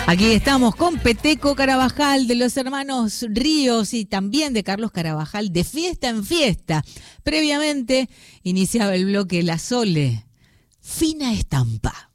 Aquí estamos con Peteco Carabajal de los hermanos Ríos y también de Carlos Carabajal de Fiesta en Fiesta. Previamente iniciaba el bloque La Sole, Fina Estampa.